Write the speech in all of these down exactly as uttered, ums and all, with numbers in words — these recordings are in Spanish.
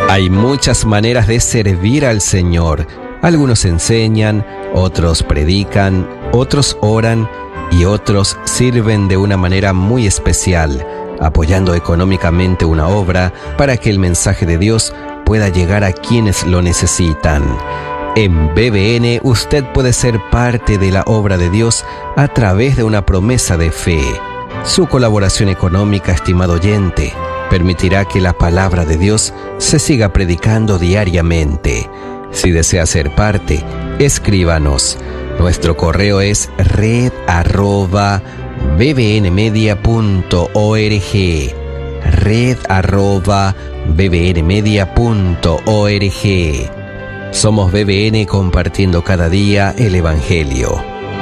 Hay muchas maneras de servir al Señor. Algunos enseñan, otros predican, otros oran y otros sirven de una manera muy especial, apoyando económicamente una obra para que el mensaje de Dios pueda llegar a quienes lo necesitan. En B B N usted puede ser parte de la obra de Dios a través de una promesa de fe. Su colaboración económica, estimado oyente, permitirá que la palabra de Dios se siga predicando diariamente. Si desea ser parte, escríbanos. Nuestro correo es red arroba bbnmedia punto org. red arroba bbnmedia punto org. Somos B B N compartiendo cada día el Evangelio.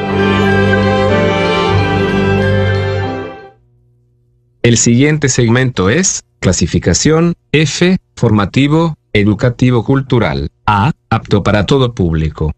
El siguiente segmento es clasificación F, formativo, educativo cultural. A, apto para todo público.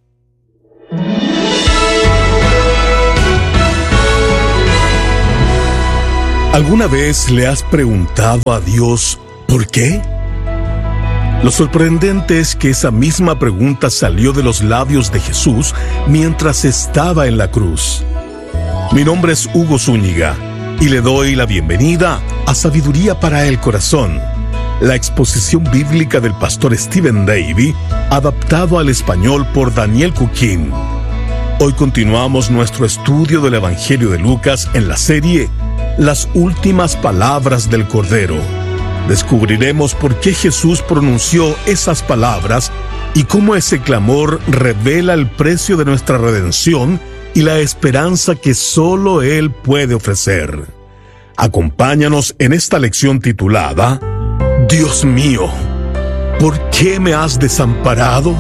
¿Alguna vez le has preguntado a Dios por qué? Lo sorprendente es que esa misma pregunta salió de los labios de Jesús mientras estaba en la cruz. Mi nombre es Hugo Zúñiga y le doy la bienvenida a Sabiduría para el Corazón, la exposición bíblica del pastor Stephen Davey, adaptado al español por Daniel Cuquín. Hoy continuamos nuestro estudio del Evangelio de Lucas en la serie Las últimas palabras del Cordero. Descubriremos por qué Jesús pronunció esas palabras y cómo ese clamor revela el precio de nuestra redención y la esperanza que solo Él puede ofrecer. Acompáñanos en esta lección titulada Dios mío, ¿por qué me has desamparado?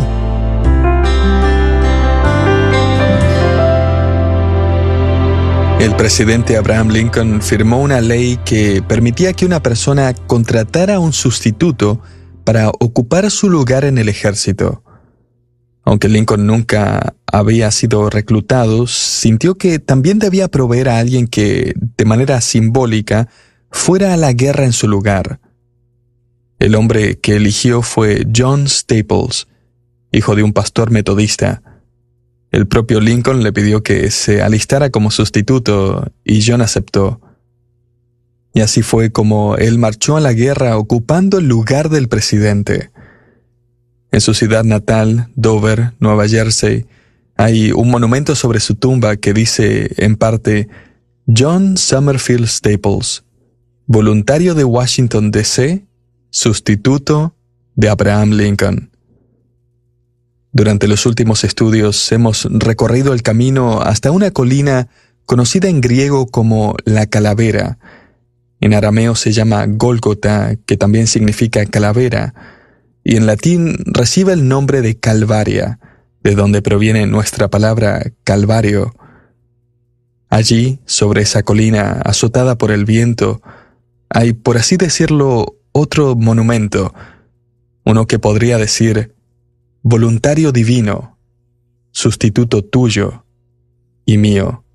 El presidente Abraham Lincoln firmó una ley que permitía que una persona contratara a un sustituto para ocupar su lugar en el ejército. Aunque Lincoln nunca había sido reclutado, sintió que también debía proveer a alguien que, de manera simbólica, fuera a la guerra en su lugar. El hombre que eligió fue John Staples, hijo de un pastor metodista. El propio Lincoln le pidió que se alistara como sustituto y John aceptó. Y así fue como él marchó a la guerra ocupando el lugar del presidente. En su ciudad natal, Dover, Nueva Jersey, hay un monumento sobre su tumba que dice, en parte, John Summerfield Staples, voluntario de Washington, D C, sustituto de Abraham Lincoln. Durante los últimos estudios hemos recorrido el camino hasta una colina conocida en griego como la Calavera. En arameo se llama Gólgota, que también significa calavera, y en latín recibe el nombre de Calvaria, de donde proviene nuestra palabra Calvario. Allí, sobre esa colina azotada por el viento, hay, por así decirlo, otro monumento, uno que podría decir voluntario divino, sustituto tuyo y mío.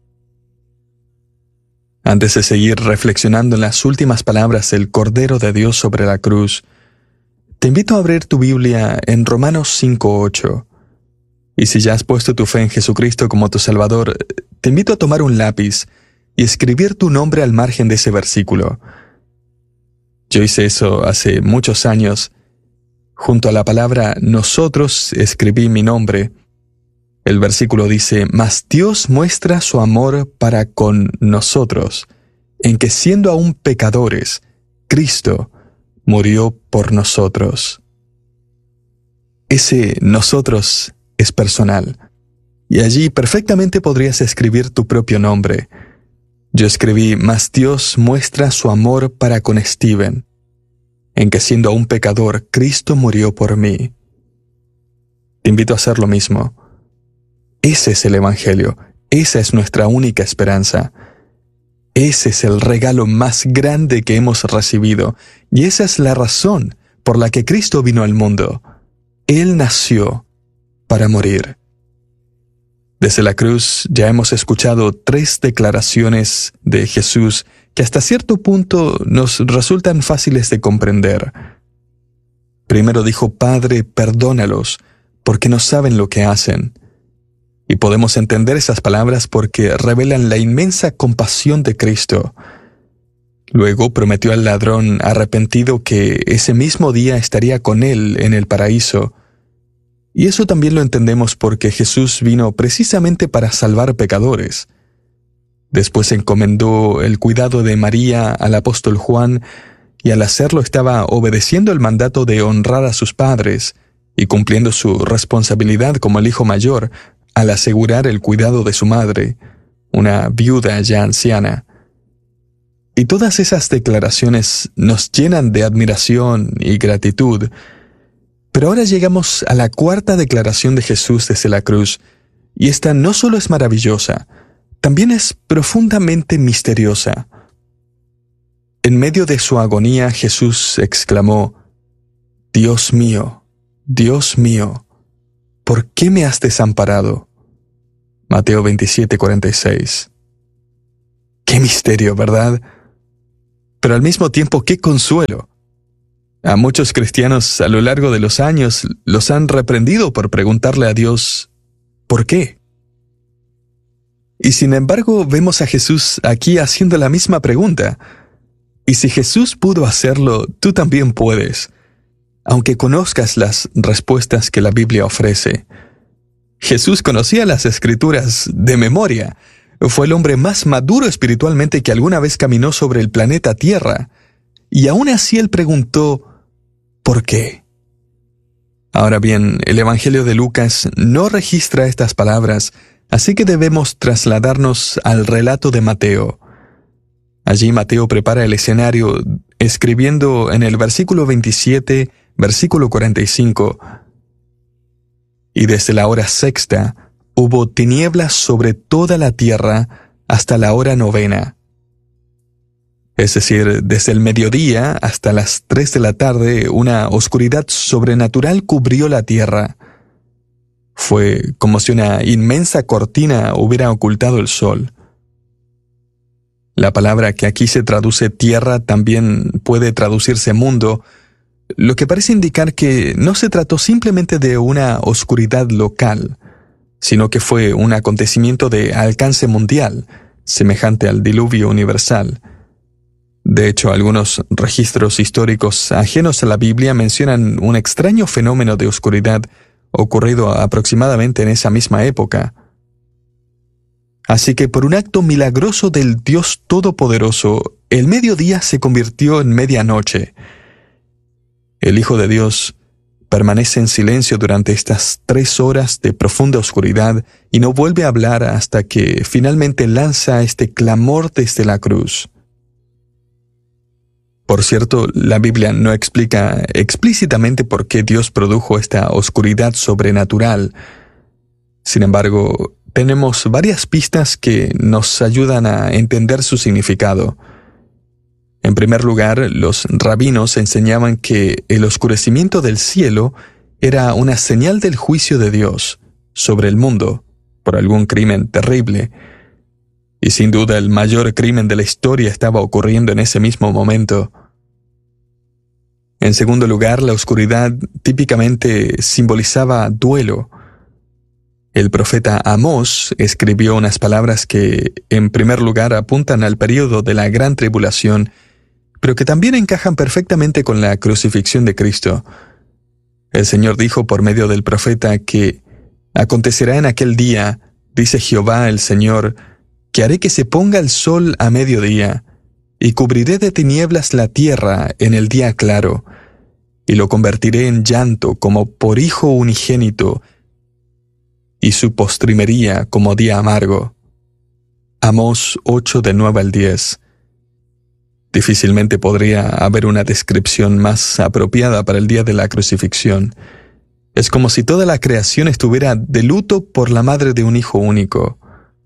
Antes de seguir reflexionando en las últimas palabras del Cordero de Dios sobre la cruz, te invito a abrir tu Biblia en Romanos cinco ocho. Y si ya has puesto tu fe en Jesucristo como tu Salvador, te invito a tomar un lápiz y escribir tu nombre al margen de ese versículo. Yo hice eso hace muchos años. Junto a la palabra nosotros escribí mi nombre. El versículo dice, mas Dios muestra su amor para con nosotros, en que siendo aún pecadores, Cristo murió por nosotros. Ese nosotros es personal, y allí perfectamente podrías escribir tu propio nombre. Yo escribí, mas Dios muestra su amor para con Steven, en que siendo aún pecador, Cristo murió por mí. Te invito a hacer lo mismo. Ese es el Evangelio, esa es nuestra única esperanza. Ese es el regalo más grande que hemos recibido, y esa es la razón por la que Cristo vino al mundo. Él nació para morir. Desde la cruz ya hemos escuchado tres declaraciones de Jesús que hasta cierto punto nos resultan fáciles de comprender. primero dijo: Padre, perdónalos, porque no saben lo que hacen. Y podemos entender esas palabras porque revelan la inmensa compasión de Cristo. Luego prometió al ladrón arrepentido que ese mismo día estaría con él en el paraíso. Y eso también lo entendemos porque Jesús vino precisamente para salvar pecadores. Después encomendó el cuidado de María al apóstol Juan, y al hacerlo estaba obedeciendo el mandato de honrar a sus padres y cumpliendo su responsabilidad como el hijo mayor al asegurar el cuidado de su madre, una viuda ya anciana. Y todas esas declaraciones nos llenan de admiración y gratitud. Pero ahora llegamos a la cuarta declaración de Jesús desde la cruz, y esta no solo es maravillosa, también es profundamente misteriosa. En medio de su agonía, Jesús exclamó: Dios mío, Dios mío, ¿por qué me has desamparado? Mateo veintisiete, cuarenta y seis. ¡Qué misterio!, ¿verdad? Pero al mismo tiempo, ¡qué consuelo! A muchos cristianos a lo largo de los años los han reprendido por preguntarle a Dios ¿por qué? Y sin embargo vemos a Jesús aquí haciendo la misma pregunta. Y si Jesús pudo hacerlo, tú también puedes, aunque conozcas las respuestas que la Biblia ofrece. Jesús conocía las Escrituras de memoria. Fue el hombre más maduro espiritualmente que alguna vez caminó sobre el planeta Tierra. Y aún así él preguntó: ¿por qué? Ahora bien, el Evangelio de Lucas no registra estas palabras, así que debemos trasladarnos al relato de Mateo. Allí Mateo prepara el escenario escribiendo en el versículo veintisiete, versículo cuarenta y cinco: Y desde la hora sexta hubo tinieblas sobre toda la tierra hasta la hora novena. Es decir, desde el mediodía hasta las tres de la tarde, una oscuridad sobrenatural cubrió la tierra. Fue como si una inmensa cortina hubiera ocultado el sol. La palabra que aquí se traduce tierra también puede traducirse mundo, lo que parece indicar que no se trató simplemente de una oscuridad local, sino que fue un acontecimiento de alcance mundial, semejante al diluvio universal. De hecho, algunos registros históricos ajenos a la Biblia mencionan un extraño fenómeno de oscuridad ocurrido aproximadamente en esa misma época. Así que por un acto milagroso del Dios Todopoderoso, el mediodía se convirtió en medianoche. El Hijo de Dios permanece en silencio durante estas tres horas de profunda oscuridad y no vuelve a hablar hasta que finalmente lanza este clamor desde la cruz. Por cierto, la Biblia no explica explícitamente por qué Dios produjo esta oscuridad sobrenatural. Sin embargo, tenemos varias pistas que nos ayudan a entender su significado. En primer lugar, los rabinos enseñaban que el oscurecimiento del cielo era una señal del juicio de Dios sobre el mundo por algún crimen terrible. Y sin duda el mayor crimen de la historia estaba ocurriendo en ese mismo momento. En segundo lugar, la oscuridad típicamente simbolizaba duelo. El profeta Amós escribió unas palabras que, en primer lugar, apuntan al período de la Gran Tribulación, pero que también encajan perfectamente con la crucifixión de Cristo. El Señor dijo por medio del profeta que acontecerá en aquel día, dice Jehová el Señor, que haré que se ponga el sol a mediodía, y cubriré de tinieblas la tierra en el día claro, y lo convertiré en llanto como por hijo unigénito, y su postrimería como día amargo. Amós ocho, de nueve al diez. Difícilmente podría haber una descripción más apropiada para el día de la crucifixión. Es como si toda la creación estuviera de luto por la madre de un hijo único.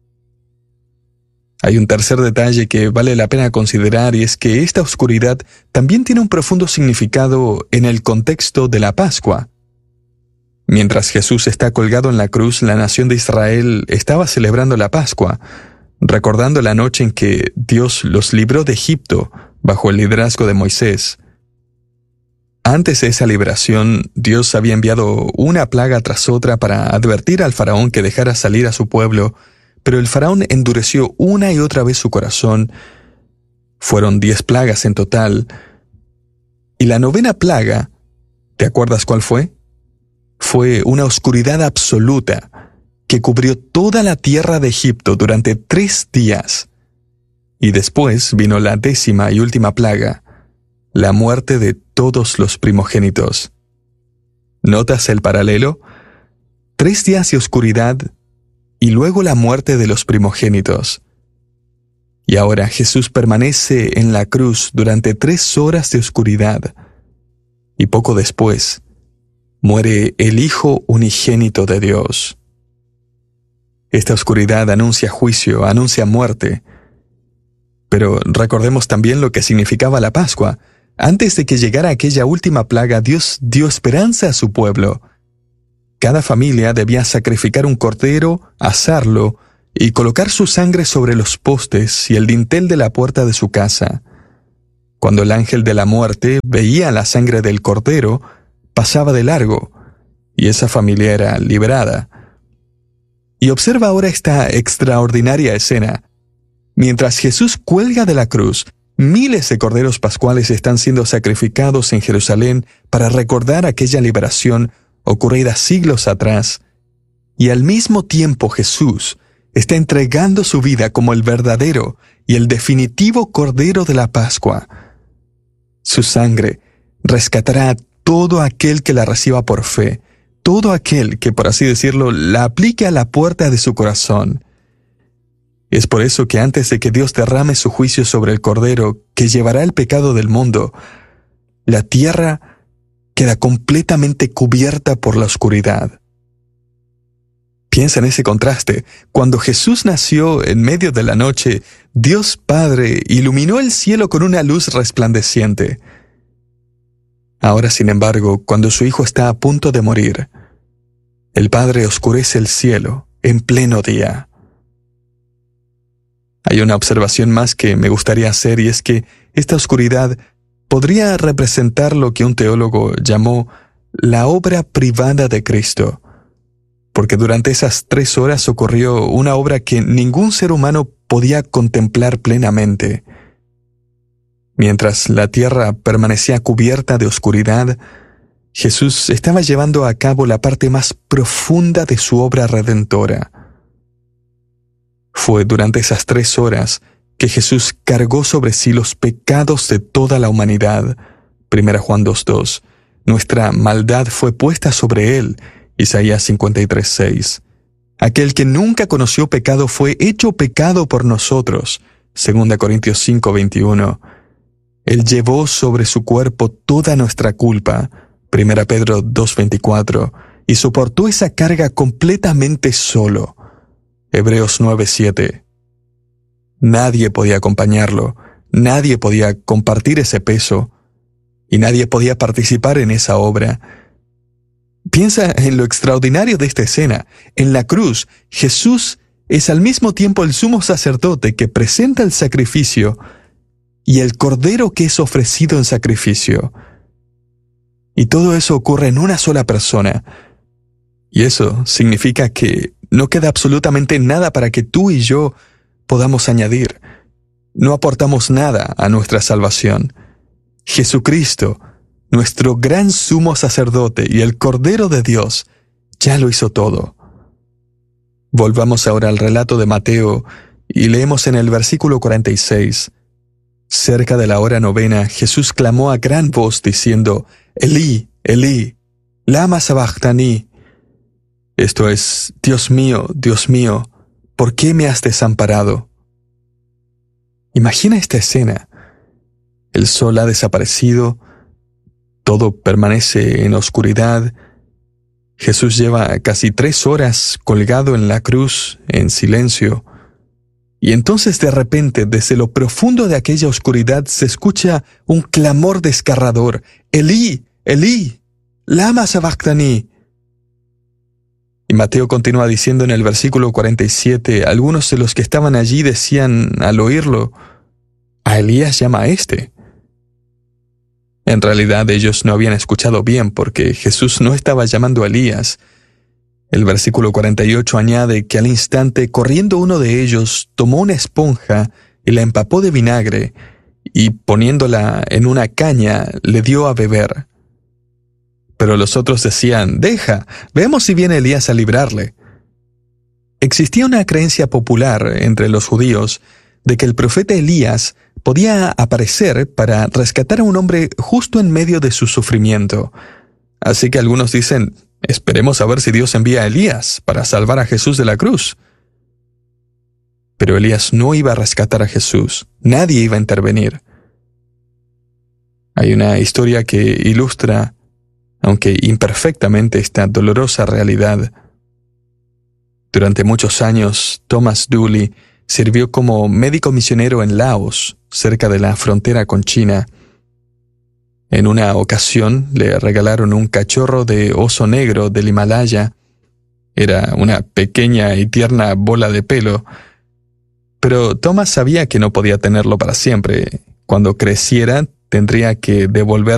Hay un tercer detalle que vale la pena considerar, y es que esta oscuridad también tiene un profundo significado en el contexto de la Pascua. Mientras Jesús está colgado en la cruz, la nación de Israel estaba celebrando la Pascua, recordando la noche en que Dios los libró de Egipto bajo el liderazgo de Moisés. Antes de esa liberación, Dios había enviado una plaga tras otra para advertir al faraón que dejara salir a su pueblo, pero el faraón endureció una y otra vez su corazón. Fueron diez plagas en total. Y la novena plaga, ¿te acuerdas cuál fue? Fue una oscuridad absoluta que cubrió toda la tierra de Egipto durante tres días. Y después vino la décima y última plaga, la muerte de todos los primogénitos. ¿Notas el paralelo? Tres días de oscuridad y luego la muerte de los primogénitos. Y ahora Jesús permanece en la cruz durante tres horas de oscuridad. Y poco después, muere el Hijo unigénito de Dios. Esta oscuridad anuncia juicio, anuncia muerte. Pero recordemos también lo que significaba la Pascua. Antes de que llegara aquella última plaga, Dios dio esperanza a su pueblo. Cada familia debía sacrificar un cordero, asarlo y colocar su sangre sobre los postes y el dintel de la puerta de su casa. Cuando el ángel de la muerte veía la sangre del cordero, pasaba de largo, y esa familia era liberada. Y observa ahora esta extraordinaria escena. Mientras Jesús cuelga de la cruz, miles de corderos pascuales están siendo sacrificados en Jerusalén para recordar aquella liberación ocurrida siglos atrás. Y al mismo tiempo Jesús está entregando su vida como el verdadero y el definitivo Cordero de la Pascua. Su sangre rescatará a todo aquel que la reciba por fe, todo aquel que, por así decirlo, la aplique a la puerta de su corazón. Es por eso que antes de que Dios derrame su juicio sobre el Cordero que llevará el pecado del mundo, la tierra queda completamente cubierta por la oscuridad. Piensa en ese contraste. Cuando Jesús nació en medio de la noche, Dios Padre iluminó el cielo con una luz resplandeciente. Ahora, sin embargo, cuando su Hijo está a punto de morir, el Padre oscurece el cielo en pleno día. Hay una observación más que me gustaría hacer, y es que esta oscuridad podría representar lo que un teólogo llamó la obra privada de Cristo, porque durante esas tres horas ocurrió una obra que ningún ser humano podía contemplar plenamente. Mientras la tierra permanecía cubierta de oscuridad, Jesús estaba llevando a cabo la parte más profunda de su obra redentora. Fue durante esas tres horas que Jesús cargó sobre sí los pecados de toda la humanidad. Primera Juan dos dos. Nuestra maldad fue puesta sobre él. Isaías cincuenta y tres seis. Aquel que nunca conoció pecado fue hecho pecado por nosotros. Segunda Corintios cinco veintiuno. Él llevó sobre su cuerpo toda nuestra culpa. Primera Pedro dos veinticuatro. Y soportó esa carga completamente solo. Hebreos nueve siete. Nadie podía acompañarlo, nadie podía compartir ese peso, y nadie podía participar en esa obra. Piensa en lo extraordinario de esta escena. En la cruz, Jesús es al mismo tiempo el sumo sacerdote que presenta el sacrificio y el cordero que es ofrecido en sacrificio. Y todo eso ocurre en una sola persona. Y eso significa que no queda absolutamente nada para que tú y yo podamos añadir. No aportamos nada a nuestra salvación. Jesucristo, nuestro gran sumo sacerdote y el Cordero de Dios, ya lo hizo todo. Volvamos ahora al relato de Mateo y leemos en el versículo cuarenta y seis. Cerca de la hora novena, Jesús clamó a gran voz diciendo, Elí, Elí, lama sabachthani. Esto es, Dios mío, Dios mío, ¿por qué me has desamparado? Imagina esta escena. El sol ha desaparecido, todo permanece en oscuridad. Jesús lleva casi tres horas colgado en la cruz, en silencio. Y entonces de repente, desde lo profundo de aquella oscuridad, se escucha un clamor desgarrador. Elí, Elí, lama sabachthani. Y Mateo continúa diciendo en el versículo cuarenta y siete, algunos de los que estaban allí decían al oírlo, a Elías llama a este. En realidad ellos no habían escuchado bien porque Jesús no estaba llamando a Elías. El versículo cuarenta y ocho añade que al instante, corriendo uno de ellos, tomó una esponja y la empapó de vinagre, y poniéndola en una caña, le dio a beber. Pero los otros decían: «Deja, veamos si viene Elías a librarle». Existía una creencia popular entre los judíos de que el profeta Elías podía aparecer para rescatar a un hombre justo en medio de su sufrimiento. Así que algunos dicen: «Esperemos a ver si Dios envía a Elías para salvar a Jesús de la cruz». Pero Elías no iba a rescatar a Jesús. Nadie iba a intervenir. Hay una historia que ilustra, aunque imperfectamente, esta dolorosa realidad. Durante muchos años, Thomas Dooley sirvió como médico misionero en Laos, cerca de la frontera con China. En una ocasión le regalaron un cachorro de oso negro del Himalaya. Era una pequeña y tierna bola de pelo. Pero Thomas sabía que no podía tenerlo para siempre. Cuando creciera, tendría que devolver